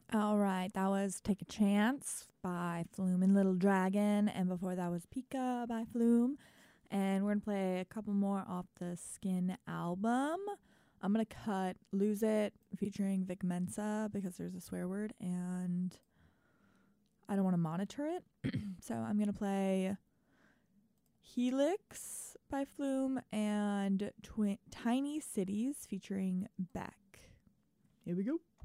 All right, that was Take a Chance by Flume and Little Dragon, and before that was Pika by Flume. And we're gonna play a couple more off the Skin album. I'm gonna cut Lose It featuring Vic Mensa because there's a swear word and I don't want to monitor it. So I'm gonna play Helix by Flume and Tiny Cities featuring Beck. Here we go.